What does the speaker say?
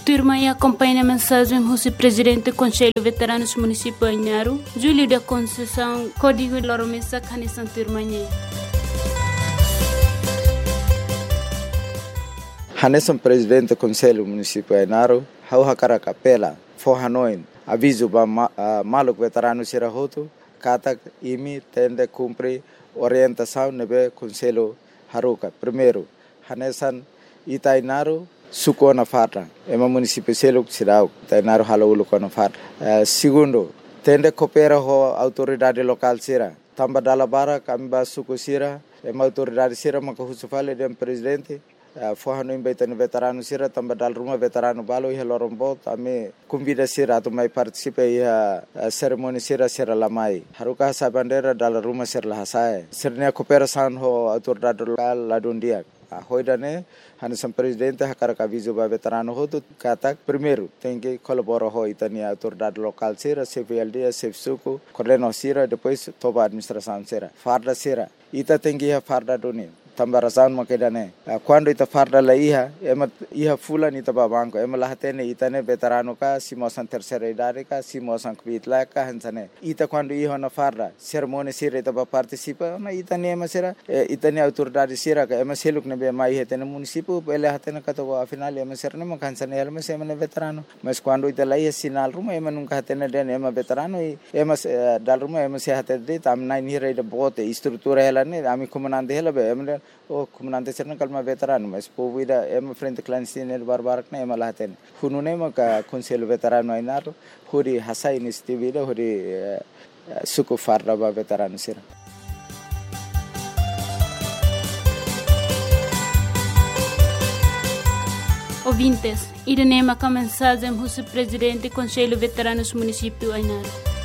turma e acompanha a mensagem do presidente do Conselho Veteranos Municipal Ainaro, Júlio da Conceição, Código Loromessa, Canissan Turmanhê. Hanesan presidente do Conselho Municipal Ainaro, hau hakara capela, forranoin, aviso ba maluk veterano sirahoto, katak imi tende cumpre orientação nebe Conselho Haruka. Primeiro, Hanesan Itainaro suko na fatra, ema município seluk sirau, Itainaro halaulu na fatra. Segundo, tende coopera ho autoridade local sira, tamba dalabara kamba suko sira, ema autoridade sira makahusufale dem presidente. Forrano embaitano veterano sira tamba dal rumah veterano balo ia lorombo ame convida sira to mai participe ia cerimônia sira lamai haruka sa bandera dal rumah sira lahasai sirnya cooperação ho autoridade local ladundia hoidane Hanesan presidente hakara aviso ba veterano ho tu katak primeiro tem que colaborar ho itania autoridade local sira CVLD CFSUCO coordeno sira depois toba administração sira farda sira ita tem que farda doni tambarasan makedane quando ita farda la iha fulan ita babanko ema lahatene itane veterano ka simosan terceira idade ka simosan kvitla ka hansane ita quando iha na farda cerimônia sira ita participa na itane ema sira itane autoridade sira ka ema seluk ne be mai hetene município ele hatene ka to afinal ema sira ne makansane ema sema ne veterano mas quando ita la sinal ruma ema nunca hatene den ema veterano ema dal ruma ema se hatede tam nine hira ida bote estrutura ela ne ami comandante ela be ema comandante serna kalma veterano mas povida ema frente clandestino barbarak na ema lahatene hunune maka Conselho Veterano Ainaro huri hasa iniciativa huri suku farda ba veterano sira. Ouvintes, iremos com a mensagem do presidente do Conselho Veteranos Municipal Ainaro.